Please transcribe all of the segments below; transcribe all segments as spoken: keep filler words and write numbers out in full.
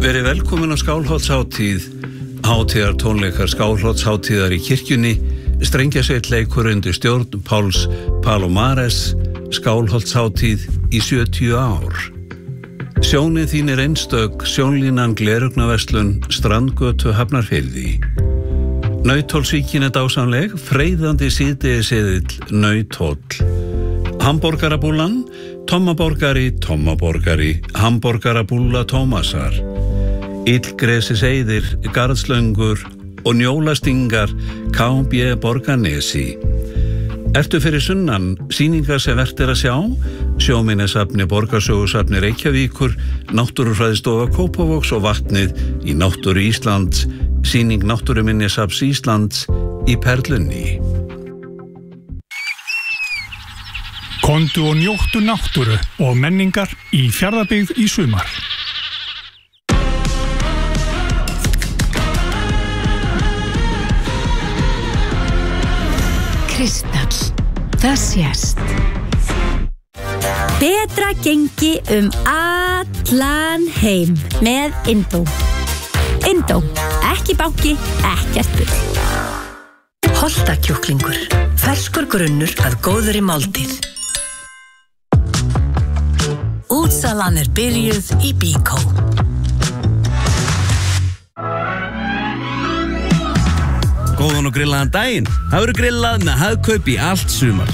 Verið velkomin á Skálholtshátíð, hátíðar tónleikar Skálholtshátíðar í kirkjunni, strengjasveitleikur undir stjórn Páls Palomares, Skálholtshátíð í sjötíu ár. Sjónin þín er einstök, sjónlínan Gleraugnarverslun, Strandgötu Hafnarfirði. Nauthólsvíkin er dásamleg, freyðandi síðdegisseðill Nauthóll. Hamborgarabúlan, Tommaborgari, Tommaborgari, Hamborgarabúla Tómasar. Illgresis eyðir, garðslöngur og njólastingar K B Borgarnesi. Ertu fyrir sunnan, sýningar sem vert er að sjá, sjóminjasafni Borgarsögusafni Reykjavíkur, Náttúrufræðistofa Kópavogs og vatnið í Náttúru Íslands, sýning Náttúruminjasafns Íslands í Perlunni. Komdu og njóttu náttúru og menningar í Fjarðabyggð í sumar. Kristall, það sést. Betra gengi um allan heim með Indó. Indó, ekki banki, ekkert bull. Holtakjúklingur, ferskur grunnur að góðri máltíð. Útsalan er byrjuð í Bíkó. Góðan og grillaðan daginn. Það verður grillað með Hagkaup í allt sumar.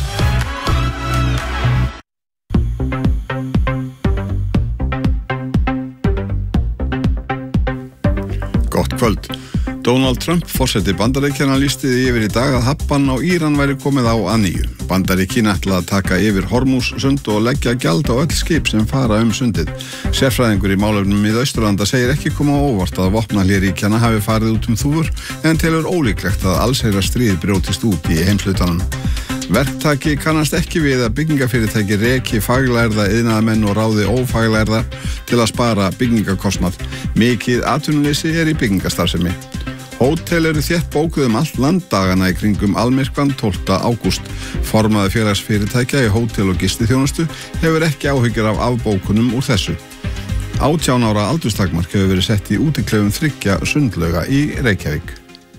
Gott kvöld. Donald Trump, forseti Bandaríkjanna, lýsti því yfir í dag að hafban á Íran væri komið á að nýju. Bandaríkin ætla að taka yfir Hormúzsund og leggja gjald á öll skip sem fara um sundið. Sérfræðingur í málefnum Miðausturlanda segir ekki koma á óvart að vopnahlé ríkjanna hafi farið út um þúfur, en telur ólíklegt að allsherjar stríð brjótist út í heimshlutanum. Verktaki kannast ekki við að byggingafyrirtæki reki faglærða iðnaðarmenn og ráði ófaglærða til að spara byggingakostnað. Mikið atvinnuleysi er í byggingastarfsemi. Hótel eru þétt bókuð um allt land dagana í kringum almyrkvann tólfta ágúst. Formaður félagsfyrirtækja í hótel- og gistiþjónustu hefur ekki áhyggjur af afbókunum úr þessu. átján ára aldurstakmark hefur verið sett í útiklefum þriggja sundlauga í Reykjavík.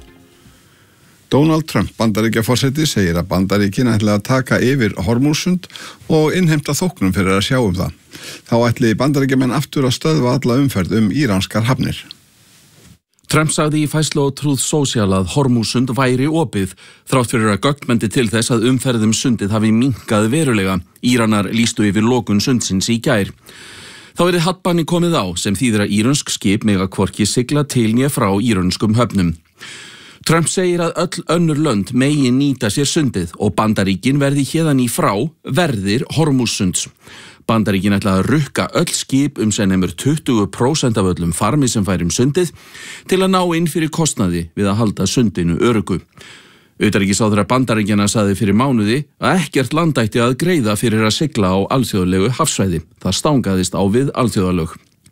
Donald Trump, Bandaríkjaforseti, segir að Bandaríkin ætla að taka yfir Hormúzsund og innheimta þóknun fyrir að sjá um það. Þá ætli Bandaríkjamenn aftur að stöðva alla umferð um íranskar hafnir. Trump sagði í færslu á Truth Social að Hormúzsund væri opið, þrátt fyrir að gögn bendi til þess að umferðum sundið hafi minnkað verulega. Íranar lýstu yfir lokun sundsins í gær. Þá yrði hafnbanni komið á, sem þýðir að írönsk skip mega hvorki sigla til né frá írönskum höfnum. Trump segir að öll önnur lönd megi nýta sér sundið og Bandaríkin verði héðan í frá verðir Hormúzsunds. Bandaríkin ætla að rukka öll skip um sem nemur tuttugu prósent af öllum farmi sem fær um sundið til að ná inn fyrir kostnaði við að halda sundinu öruggu. Utanríkisráðherra Bandaríkjanna sagði fyrir mánuði að ekkert land ætti að greiða fyrir að sigla á alþjóðlegu hafsvæði. Það stangaðist á við alþjóðalög.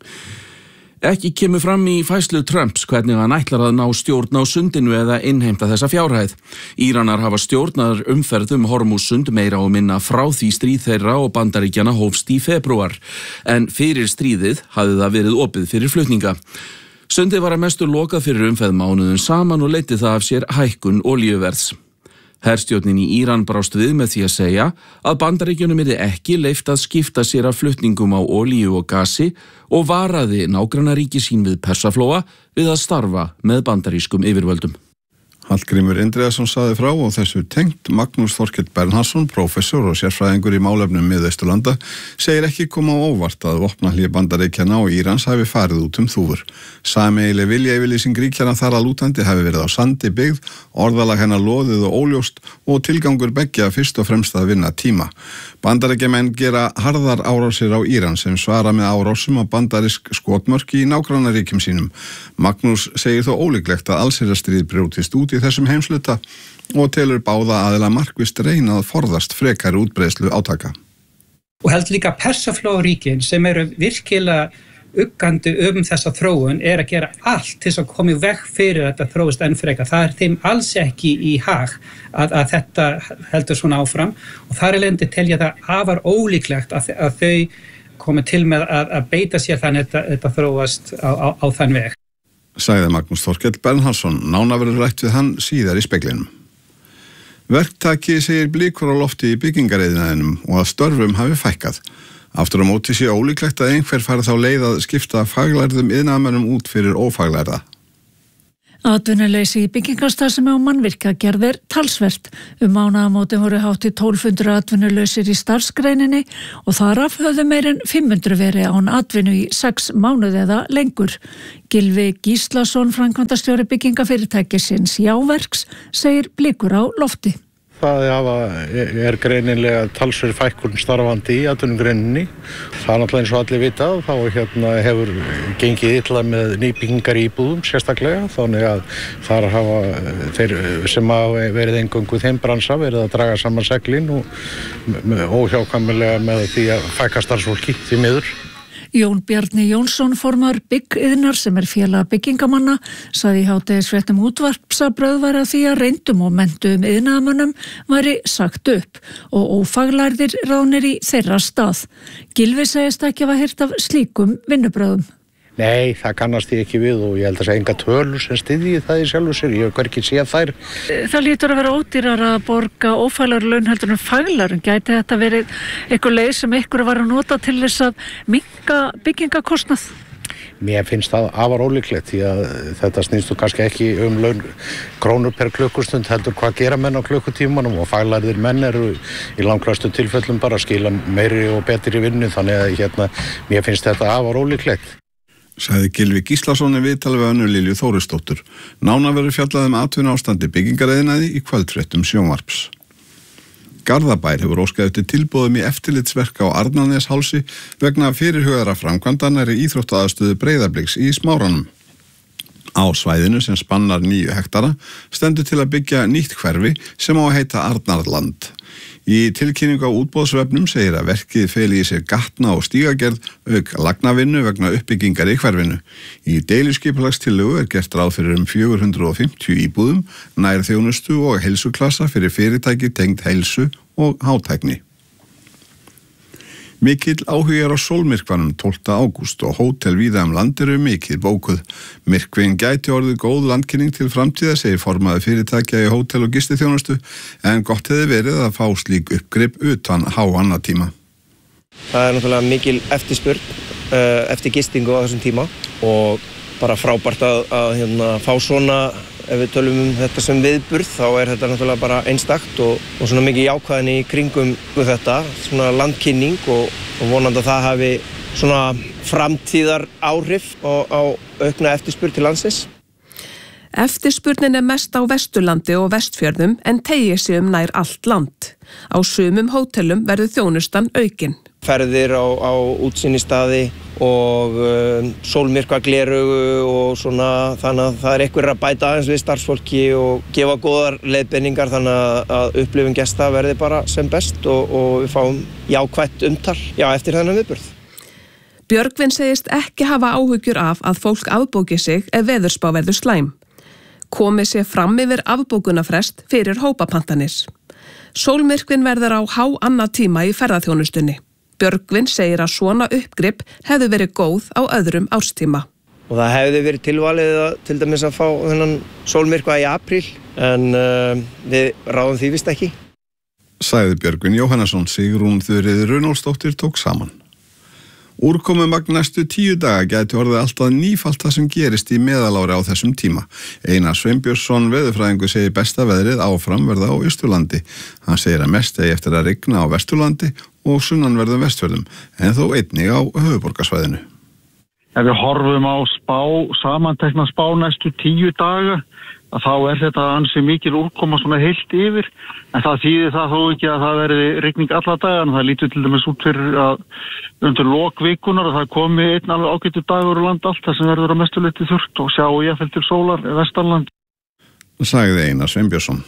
Ekki kemur fram í færslu Trumps hvernig hann ætlar að ná stjórn á sundinu eða innheimta þessa fjárhæð. Íranar hafa stjórnar umferð um Hormúzsund meira og minna frá því stríð þeirra og Bandaríkjanna hófst í febrúar, en fyrir stríðið hafði það verið opið fyrir flutninga. Sundið var að mestu lokað fyrir umferð mánuðum saman og leiddi það af sér hækkun olíuverðs. Herstjórnin í Íran brást við með því að segja að Bandaríkjunum yrði ekki leyft að skipta sér af flutningum á olíu og gasi og varaði nágrannaríki sín við Persaflóa við að starfa með bandarískum yfirvöldum. Hallgrímur Indriðason sagði frá og þessu tengt. Magnús Þorkell Bernhardsson, prófessor og sérfræðingur í málefnum Miðausturlanda, segir ekki koma á óvart að vopnahlé Bandaríkjanna og Írans hafi farið út um þúfur. Sameiginleg viljayfirlýsing ríkjanna þar að lútandi hafi verið á sandi byggð, orðalag hennar loðið og óljóst og tilgangur beggja fyrst og fremst að vinna tíma. Bandaríkjamenn gera harðar árásir á Íran sem svara með árásum á bandarísk skotmörk í nágrannaríkjum sínum. Magnús segir þó ólíklegt að allsherjarstríð brjótist út í þessum heimsluta og telur báða aðila markvisst reyna að forðast frekari útbreiðslu átaka. Og held líka Persaflóaríkin sem eru virkilega uggandi um þessa þróun er að gera allt til að koma í veg fyrir að þetta þróist enn frekar. Það er þeim alls ekki í hag að, að þetta heldur svona áfram og þar er leiðandi telja það afar ólíklegt að, að þau komið til með að, að beita sér þannig að þetta þróast á, á, á þann veg. Sagði Magnús Þorkell Bernhardsson, nánar verður rætt við hann síðar í speglinum. Verktaki segir blikur á lofti í byggingariðnaðinum og að störfum hafi fækkað. Aftur á móti sé ólíklegt að einhver fari þá leið að skipta faglærðum iðnaðarmönnum út fyrir ófaglærða. Atvinnuleysi í byggingarstarfsemi og mannvirkjagerð er talsvert. Um mánaðamótin voru hátt í tólf hundruð atvinnulausir í starfsgreininni og þaraf höfðu meir en fimm hundruð verið án atvinnu í sex mánuði eða lengur. Gylfi Gíslason, framkvæmdastjóri byggingafyrirtækisins Jáverks, segir blikur á lofti. Það er greinilega talsverð fækkun starfandi í atvinnugreininni. Það er náttúrulega eins og allir vita, þá hérna hefur gengið illa með nýbyggingar í íbúðum sérstaklega, þannig að þar hafa þeir sem hafa verið eingöngu þeim bransa verið að draga saman seglin og óhjákvæmilega með því að fækka starfsfólki því miður. Jón Bjarni Jónsson, formaður Byggiðnar sem er félag byggingamanna, sagði í hádegisfréttum útvarpsabröð var að því að reyndum og menntum iðnaðarmönnum væri sagt upp og ófaglærðir ráðnir í þeirra stað. Gylfi segist ekki að hafa heyrt af slíkum vinnubröðum. Nei, það kannast ég ekki við og ég held að segja enga tölur sem styðji það í sjálfu sér. Ég hef hvergi séð þær. Það lítur að vera ódýrar að borga ófaglæru laun heldur en faglærum. Gæti þetta verið eitthvað leið sem ykkur var að nota til þess að minnka byggingakostnað? Mér finnst það afar ólíklegt því að þetta snýstu kannski ekki um laun krónur per klukkustund heldur hvað gera menn á klukkutímanum og faglærðir menn eru í langflestu tilfellum bara að skila meiri og betri vinnu þannig að hérna, mér finnst þetta afar ólíklegt. Sagði Gylfi Gíslason í viðtali við Önnu Lilju Þórisdóttur. Nánar verður fjallað um atvinnu ástandi byggingariðnaði í kvöldfréttum sjónvarps. Garðabær hefur óskað eftir tilboðum í eftirlitsverk á Arnarneshálsi vegna fyrirhugaðra framkvæmda nærri íþróttaaðstöðu Breiðabliks í Smáranum. Á svæðinu sem spannar níu hektara stendur til að byggja nýtt hverfi sem á að heita Arnarland. Í tilkynningu á útboðsvefnum segir að verkið feli í sér gatna og stígagerð auk lagnavinnu vegna uppbyggingar í hverfinu. Í deiliskipulagstillögu er gert ráð fyrir um fjögur hundruð og fimmtíu íbúðum, nær þjónustu og heilsuklassa fyrir fyrirtæki tengd heilsu og hátækni. Mikill áhugi er á sólmyrkvanum tólfta ágúst og hótel víða um land eru mikið bókuð. Myrkvinn gæti orðið góð landkynning til framtíða, segir formaður fyrirtækja í hótel- og gistiþjónustu, en gott hefði verið að fá slík uppgrip utan háannatíma. Það er náttúrulega mikil eftirspurn uh, eftir gistingu á þessum tíma og bara frábært að, að hérna, fá svona, ef við tölum um þetta sem viðburð, þá er þetta náttúrulega bara einstakt og, og svona mikið jákvæðni í kringum þetta, svona landkynning og, og vonandi að það hafi svona framtíðar áhrif á, á aukna eftirspurn til landsins. Eftirspurnin er mest á Vesturlandi og Vestfjörðum en teygir sig um nær allt land. Á sumum hótelum verður þjónustan aukin. Ferðir á, á útsýnistaði og uh, sólmyrkvaglerugu og svona, þannig að það er einhver að bæta aðeins við starfsfólki og gefa góðar leiðbeiningar þannig að upplifun gesta verði bara sem best og, og við fáum jákvætt umtal já, eftir þennan viðburð. Björgvin segist ekki hafa áhyggjur af að fólk afbóki sig ef veðurspá verður slæm. Komið sér fram yfir afbókunarfrest fyrir hópapantanir. Sólmyrkvin verður á há annað tíma í ferðaþjónustunni. Björgvin segir að svona uppgrip hefði verið góð á öðrum árstíma. Og það hefði verið tilvalið að, til dæmis að fá þennan sólmyrkva í apríl, en uh, við ráðum því vist ekki. Sagði Björgvin Jóhannesson. Sigrún Þuríður Runólfsdóttir tók saman. Úrkomumagn næstu tíu daga gæti orðið alltaf nýfalt það sem gerist í meðalári á þessum tíma. Einar Sveinbjörnsson veðurfræðingur segir besta veðrið áfram verða á Austurlandi. Hann segir að mest eigi eftir að rigna á Vesturlandi og sunnanverðum Vestfjörðum, en þó einnig á höfuðborgarsvæðinu. Ef við horfum á spá, samantekna spá næstu tíu daga, að þá er þetta ansi mikil úrkoma svona heilt yfir, en það þýðir það þó ekki að það verði rigning alla daga, en það lítur til dæmis út fyrir að undir lok vikunar að það komi einn alveg ágætur dagur úr land allt, það sem verður að mestu leyti þurrt og sjá jafnvel til sólar vestanland. Sagði Einar Sveinbjörnsson.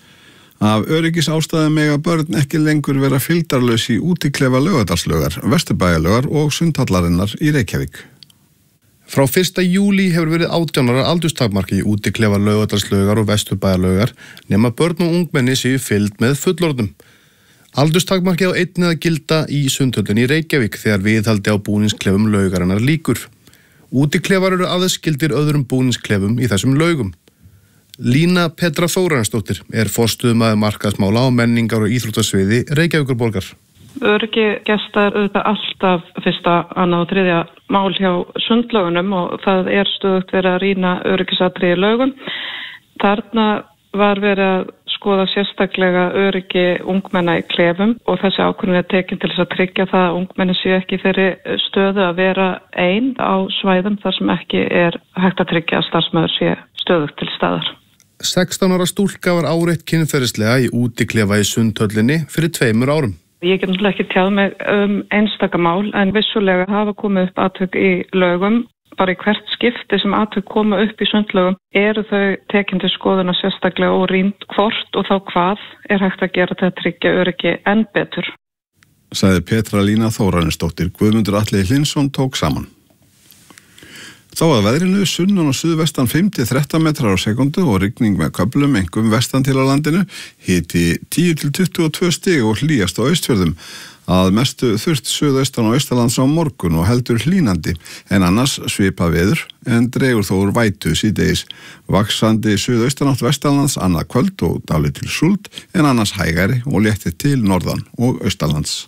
Af öryggisástæðum mega börn ekki lengur vera fylgdarlaus í útiklefa Laugardalslaugar, Vesturbæjarlaugar og Sundhallarinnar í Reykjavík. Frá fyrsta júlí hefur verið átján ára aldurstakmarki í útiklefa Laugardalslaugar og Vesturbæjarlaugar nema börn og ungmenni séu fylgd með fullorðnum. Aldurstakmarkið á einni að gilda í Sundhöllinni í Reykjavík þegar viðhaldi á búningsklefum laugarinnar lýkur. Útiklefar eru aðeins skildir öðrum búningsklefum í þessum laugum. Lína Petra Þórarinsdóttir er forstöðumaður markaðsmála á menningar- og íþróttasviði Reykjavíkurborgar. Öryggi gesta er auðvitað alltaf fyrsta, annað og þriðja mál hjá sundlaugunum og það er stöðugt verið að rýna öryggisatriði í laugum. Þarna var verið að skoða sérstaklega öryggi ungmenna í klefum og þessi ákvörðun er tekin til þess að tryggja það að ungmenni séu ekki þeirri stöðu að vera ein á svæðum þar sem ekki er hægt að tryggja að starfsmaður sé stöðugt til staðar. sextán ára stúlka var áreitt kynferðislega í útiklefa í Sundhöllinni fyrir tveimur árum. Ég get náttúrulega ekki tjáð mig um einstakamál en vissulega hafa komið upp atvik í lögum. Bara í hvert skipti sem atvik koma upp í sundlögum eru þau tekin til skoðuna sérstaklega og rýnd hvort og þá hvað er hægt að gera til að tryggja öryggi enn betur. Sagði Petra Lína Þórarinsdóttir. Guðmundur Atli Hlinsson tók saman. Þá að veðrinu sunnan og suðvestan fimm til þrettán metrar á sekundu og rigning með köflum einkum vestan til á landinu, hiti tíu til tuttugu og tvö stig og hlýjast á Austfjörðum. Að mestu þurft suðaustan og austalands á morgun og heldur hlýnandi en annars svipað veður en dregur þó úr vætu síðdegis. Vaxandi suðaustanátt vestanlands annað kvöld og dálítil súld en annars hægari og léttir til norðan og austalands.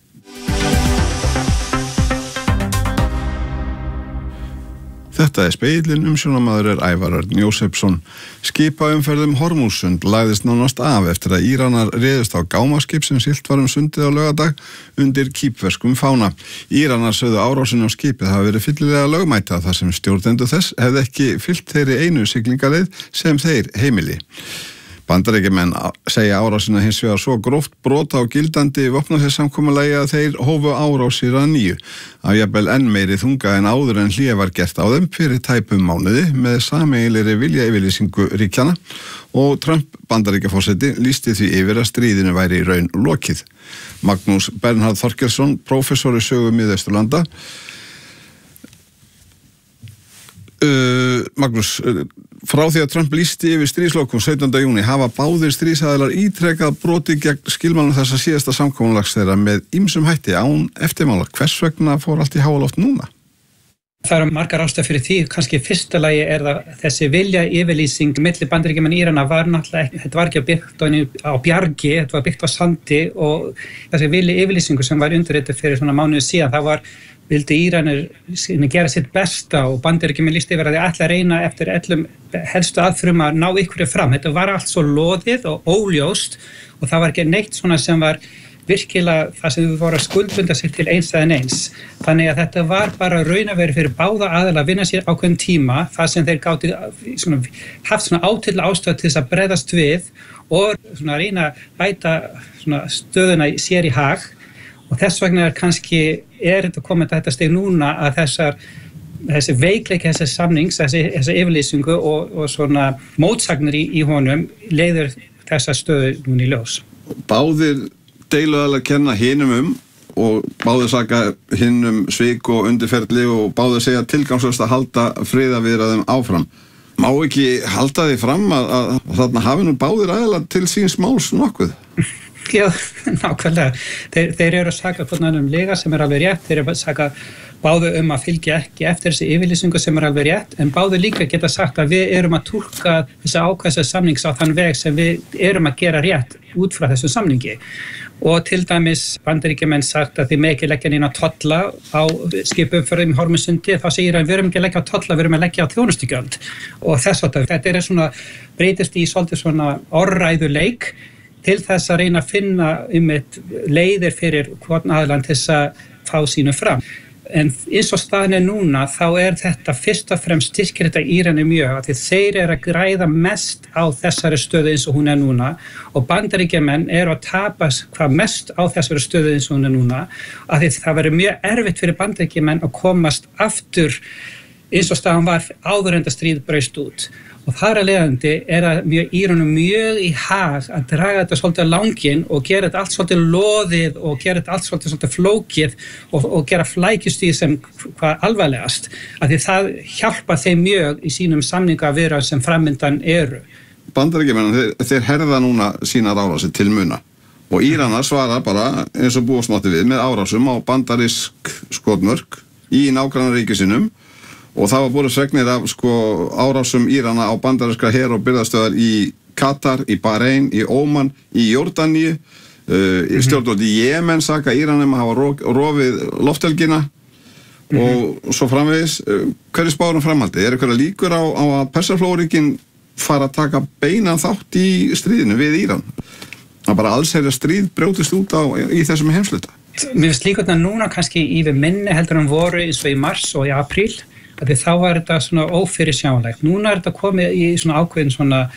Þetta er Speillin, umsjónamaður er Ævar Örn Jósefsson. Skipaumferðum Hormússund lagðist nánast af eftir að Íranar réðust á gámaskip sem siglt var um sundið á laugardag undir kýpverskum fána. Íranar sögðu árásin á skipið hafa verið fyllilega lögmæta þar sem stjórnendur þess hefði ekki fyllt þeirri einu siglingaleið sem þeir heimili. Bandaríkjamenn segja árásina hins vegar svo gróft brota á gildandi vopnaðarsamkomulagi að þeir hófu árásir að nýju. Af jafnvel enn meiri þunga en áður en hlé var gert á þeim fyrir tæpum mánuði með sameiginlegri viljayfirlýsingu ríkjanna og Trump Bandaríkjaforseti lýsti því yfir að stríðinu væri í raun lokið. Magnús Bernhard Þorkelsson, prófessor í sögu Miðausturlanda. Uh, Magnús, uh, frá því að Trump lýsti yfir stríðslokum sautjánda júní hafa báðir stríðsaðilar ítrekað brotið gegn skilmálum þessa síðasta samkomulags þeirra með ýmsum hætti án eftirmála. Hvers vegna fór allt í háaloft núna? Það eru margar ástæður fyrir því. Kannski fyrsta lagi er það þessi vilja yfirlýsing milli Bandaríkjamanna og Írana var náttúrulega ekki, þetta var ekki byggt á bjargi, þetta var byggt á sandi og þessi vilja yfirlýsingu sem var undirritað fyrir svona mánuði síðan, það var vildi Íranir gera sitt besta og Bandaríkjamenn lýstu yfir að þeir ætla að reyna eftir ellum helstu aðfrum að ná ykkur fram. Þetta var allt svo loðið og óljóst og það var ekki neitt svona sem var virkilega það sem við vorum að skuldbunda sig til eins eða neins. Þannig að þetta var bara raunaveri fyrir báða aðila að vinna sér ákveðin tíma, það sem þeir gátu svona, haft svona átil ástöð til þess að bregðast við og svona reyna að bæta svona stöðuna sér í hag. Og þess vegna er kannski er þetta komið að þetta steg núna að þessar, þessi veikleiki þessar samnings, þessi, þessi yfirlýsingu og, og svona mótsagnir í, í honum leiður þessar stöðu núna í ljós. Báðir deiluaðilar kenna hinum um og báðir saka hinum svik og undirferðli og báðir segja tilgangslöst að halda friðaviðræðum áfram. Má ekki halda því fram að, að þarna hafi nú báðir aðilar til síns máls nokkuð? Já, nákvæmlega. Þeir, þeir eru að saka hvernig um lega sem er alveg rétt, þeir eru að saka báðu um að fylgja ekki eftir þessi yfirlýsingu sem er alveg rétt, en báðu líka geta sagt að við erum að túlka þessi ákvæðsa samnings á þann veg sem við erum að gera rétt út frá þessu samningi. Og til dæmis Bandaríkjamenn sagt að þið með ekki leggja neina tolla á skipumferðum í Hormússundi, þá segir að við erum ekki að leggja á tolla, við erum að leggja á þjónustugjöld. Og þess að þetta er svona, breytist í svolítið svona orðræðuleik til þess að reyna að finna um eitt leiðir fyrir hvorn aðilann til þess að fá sínu fram. En eins og staðan er núna, þá er þetta fyrst og fremst styrkir þetta Írani mjög, að þeir eru að græða mest á þessari stöðu eins og hún er núna og Bandaríkjamenn eru að tapa hvað mest á þessari stöðu eins og hún er núna, að það verður mjög erfitt fyrir Bandaríkjamenn að komast aftur eins og staðan var áður en það stríð braust út. Og þar að leiðandi er að mjög Íranum mjög í hag að draga þetta svolítið langinn og gera þetta allt svolítið loðið og gera þetta allt svolítið, svolítið flókið og, og gera flækjustíð sem hvað alvarlegast. Af því það hjálpa þeim mjög í sínum samningaviðræðum sem framundan eru. Bandaríkjamenn, þeir, þeir herða núna sína árásir til muna og Íranar svara bara eins og búast mátti við með árásum á bandarísk skotmörk í nágrannaríkjum sínum og það var búið fregnir af sko árásum Írana á bandaríska her og birgðastöðvar í Katar, í Bahrein, í Óman, í Jórdaníu, uh, í stjórnvöld í Jemen saka Íranum að hafa ro rofið lofthelgina mm-hmm. og svo framvegis. Uh, hver er spárum framhaldi? Er eitthvað líkur á, á að Persaflóaríkin fara að taka beinan þátt í stríðinu við Íran? Það bara allsherjar stríð brjótist út á, í þessum heimsluta. Mér finnst líka þetta núna kannski yfir minni heldur en voru eins og í mars og í apríl, að því þá var þetta svona ófyrirsjáanlegt. Núna er þetta komið í svona ákveðin svona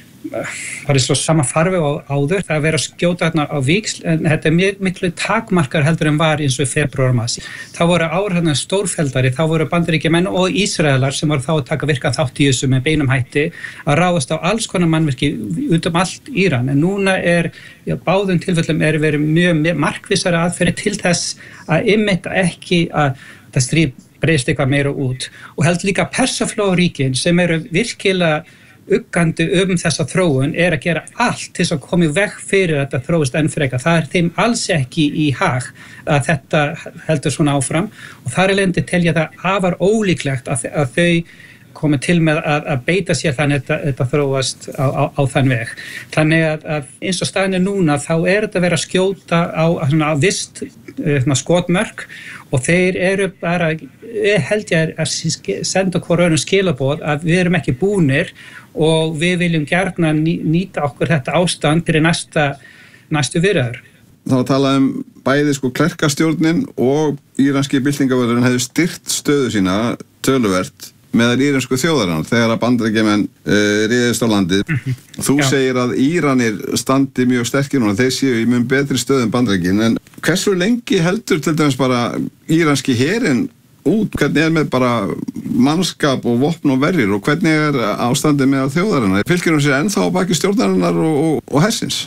var í svo sama farfi á áður, það að vera að skjóta hérna á víxl, en þetta er mjög miklu takmarkar heldur en var eins og í febrúar mars. Þá voru áhrifna stórfeldari, þá voru Bandaríkjamenn og Ísraelar sem voru þá að taka virkan þátt í þessu með beinum hætti að ráðast á alls konar mannvirki út um allt Íran, en núna er já, báðum tilfellum er verið mjög, mjög markvissari aðferði til þess að einmitt ekki að það stríð breyst eitthvað meira út og held líka Persaflóaríkin sem eru virkilega uggandi um þessa þróun er að gera allt til að koma í veg fyrir að þetta þróist enn frekar. Það er þeim alls ekki í hag að þetta heldur svona áfram og þar er lendi telja það afar ólíklegt að, að þau komi til með að, að beita sér þannig að þetta, þetta þróast á, á, á þann veg. Þannig að, að eins og staðin er núna þá er þetta verið að skjóta á, á vist skotmörk og þeir eru bara, held ég að senda hvort öðrum skilaboð að við erum ekki búnir og við viljum gjarna nýta okkur þetta ástand fyrir næsta, næstu viðræður. Það var að tala um bæði sko klerkastjórnin og íranski byltingavörðurinn hefðu styrkt stöðu sína töluvert meðal íransku þjóðarinnar þegar að Bandaríkjamenn uh, riðist á landið. Þú Já. segir að Íranir standi mjög sterkir núna, þeir séu í mjög betri stöðu en Bandaríkin, en hversu lengi heldur til dæmis bara íranski herinn út, hvernig er með bara mannskap og vopn og verjir og hvernig er ástandið með þjóðarinnar? Fylgir hún sér ennþá á baki stjórnarinnar og, og, og hersins?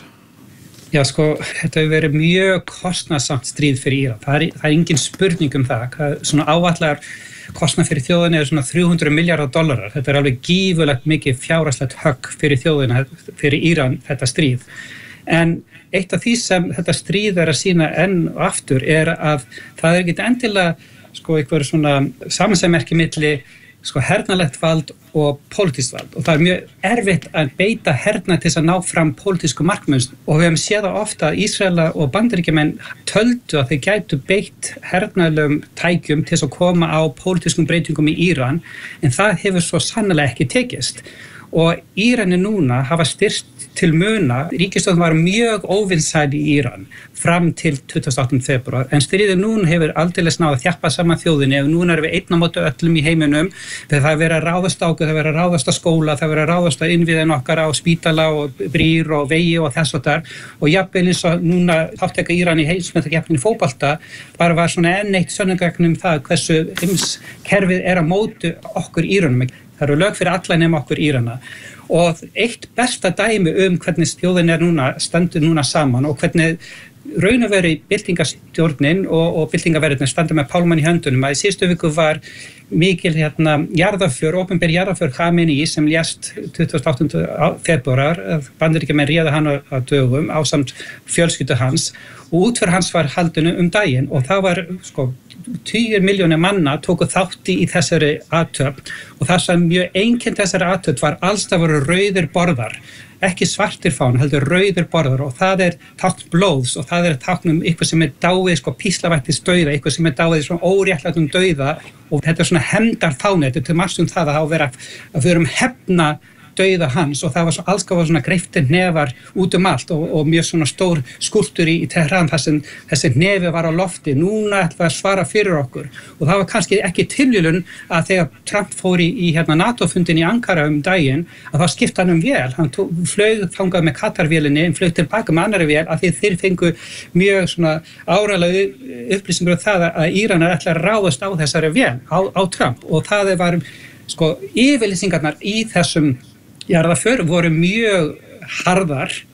Já sko, þetta hefur verið mjög kostnaðsamt stríð fyrir Íran. Það er, það er engin spurning um það. Svona áallar kostnað fyrir þjóðina er svona þrjú hundruð milljarðar dollarar. Þetta er alveg gífurlegt mikið fjárhagslegt högg fyrir þjóðina, fyrir Íran, þetta stríð. En eitt af því sem þetta stríð er að sýna enn og aftur er að það er ekki endilega sko einhver svona samansemmerki milli sko hernalegt vald og pólitískt vald og það er mjög erfitt að beita herna til þess að ná fram pólitísku markmiðum og við hefum séð það ofta að Ísraela og Bandaríkjamenn töldu að þeir gætu beitt hernaðlegum tækjum til þess að koma á pólitískum breytingum í Íran en það hefur svo sannarlega ekki tekist og Írani núna hafa styrkt til muna, ríkisstjórnin var mjög óvinsæl í Íran fram til tuttugasta og áttunda febrúar, en stríðið núna hefur aldeilis náð að þjappa saman þjóðinni og núna erum við einn á móti öllum í heiminum þegar það er verið að ráðast á okkur, það er verið að ráðast á skóla, það er verið að ráðast á innviðin okkar á spítala og brýr og vegi og þess og þar og jafnvel eins og núna þáttaka Íran í heimsmeistarkeppninni í fótbolta bara var svona enn eitt sönnunargagn um það hversu heimskerfið er á móti okkur Íranum. Það eru lög fyrir alla nema okkur Írana og eitt besta dæmi um hvernig þjóðin er núna, stendur núna saman og hvernig raun og veru byltingastjórnin og, og byltingaverðin standa með pálmann í höndunum að í síðustu viku var mikil hérna jarðarför, opinber jarðarför Khamenei sem lést tuttugasta og áttunda febrúar, Bandaríkjamenn réðu hann á dögum ásamt fjölskyldu hans og útför hans var haldinu um daginn og það var sko tugir milljónir manna tóku þátti í þessari athöfn og það sem mjög einkennt þessari athöfn var alls það voru rauðir borðar, ekki svartir fán, heldur rauðir borðar og það er tákn blóðs og það er tákn um eitthvað sem er dáið sko píslavættis dauða, eitthvað sem er dáið svona óréttlætum dauða og þetta er svona hefndar fáni, þetta er til margs um það að það vera að við erum hefna dauða hans og það var svo allskafa svona greiftir nefar út um allt og, og mjög svona stór skúlptúr í, í Teheran þar sem þessi nefi var á lofti, núna ætla að svara fyrir okkur og það var kannski ekki tilviljun að þegar Trump fór í, í hérna NATO-fundin í Ankara um daginn að þá skipta hann um vél, hann tó, flög þangað með Katar-vélinni en flög tilbaka með annari vél að því þeir fengu mjög svona áralega upplýsingur um það að Íranar ætla að ráðast á þessari vél á, á Trump og það var sko yfirlýsingarnar í þessum jarðarför voru mjög harðar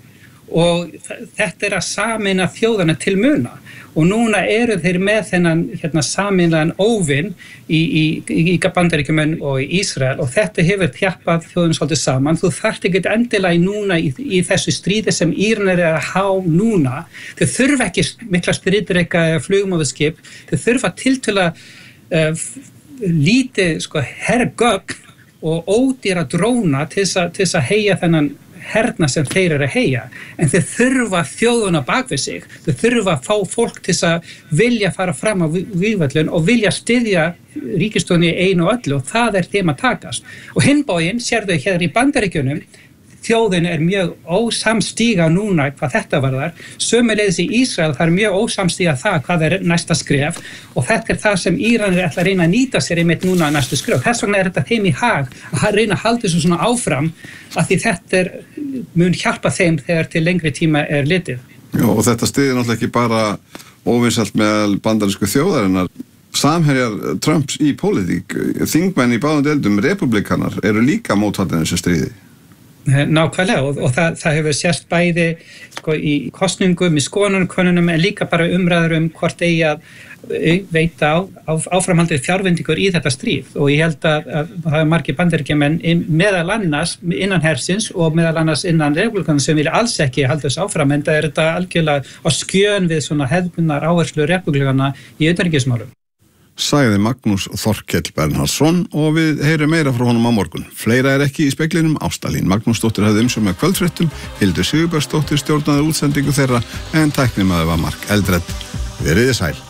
og þetta er að sameina þjóðana til muna og núna eru þeir með þennan hérna, sameinaðan óvin í, í, í Bandaríkjunum og í Ísrael og þetta hefur þjappað þjóðunum svolítið saman. Þú þarft ekki endilega í núna í, í þessu stríði sem Íranar er að há núna. Þau þurfa ekki mikla stríðdreka eða flugmóðuskip, þau þurfa tiltölulega uh, lítið sko, hergögn og ódýra dróna til þess að heyja þennan herna sem þeir eru að heyja, en þeir þurfa þjóðuna bak við sig, þeir þurfa að fá fólk til að vilja fara fram á vígvöllun og vilja styðja ríkisstjórninni í einu og öllu og það er þeim að takast. Og hinn bóginn sérðu hér í Bandaríkjunum, þjóðin er mjög ósamstíga núna hvað þetta varðar, sömuleiðis í Ísrael það er mjög ósamstíga það hvað er næsta skref og þetta er það sem Íranir ætla að reyna að nýta sér einmitt núna næstu skref. Þess vegna er þetta þeim í hag að reyna að halda þessu svona áfram af því þetta er, mun hjálpa þeim þegar til lengri tíma er litið. Já, og þetta styðir náttúrulega ekki bara óvinsælt með bandarísku þjóðarinnar. Samherjar Trumps í pólitík, þingmenn í báðum deildum, republikanar, eru líka mótfallin þessu stríði. Nákvæmlega og, og það, það hefur sérst bæði sko, í kosningum, í skoðanakönnunum en líka bara umræður um hvort eigi að veita á, á, áframhaldið fjárvendingur í þetta stríð og ég held að, að það er margir bandaríkjamenn meðal annars innan hersins og meðal annars innan republikana sem vilja alls ekki halda þessu áfram en það er þetta algjörlega á skjön við svona hefðbundnar áherslu republikana í utanríkismálum. Sagði Magnús Þorkell Bernhardsson og við heyrum meira frá honum á morgun. Fleira er ekki í speklinum. Ástalín Magnúsdóttir hafði umsjón með kvöldfréttum, Hildur Sigurbergsdóttir stjórnaði útsendingu þeirra en tæknimaður var Mark Eldred. Veriði sæl.